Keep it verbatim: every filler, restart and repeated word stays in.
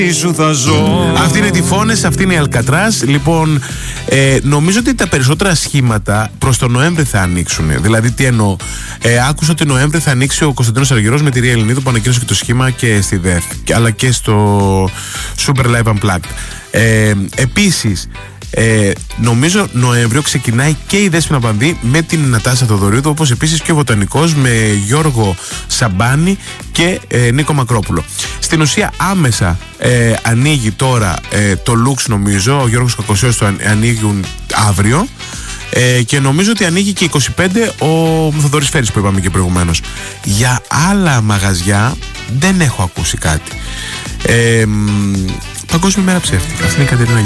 Σου θα ζω. Αυτή είναι Τυφώνες, αυτή είναι η Αλκατράς. Λοιπόν, ε, νομίζω ότι τα περισσότερα σχήματα προς τον Νοέμβρη θα ανοίξουν. Δηλαδή, τι εννοώ. Ε, άκουσα ότι Νοέμβρη θα ανοίξει ο Κωνσταντίνος Αργυρός με τη Ρία Ελληνίδου που ανακοίνωσε και το σχήμα και στη ΔΕΘ, αλλά και στο Super Live Unplugged. Ε, επίσης, Ε, νομίζω Νοέμβριο ξεκινάει και η Δέσποινα Πανδύ με την Νατάσα Θοδωρίδου, όπως επίσης και ο Βοτανικός με Γιώργο Σαμπάνη και ε, Νίκο Μακρόπουλο. Στην ουσία άμεσα ε, ανοίγει τώρα ε, το Lux, νομίζω ο Γιώργος Κακοσιός το ανοίγουν αύριο, ε, και νομίζω ότι ανοίγει και είκοσι πέντε ο Θοδωρής Φέρης που είπαμε και προηγουμένως. Για άλλα μαγαζιά δεν έχω ακούσει κάτι. ε, Παγκόσμια μέρα ψεύτικα. Αυτή είναι η Κατερίνα.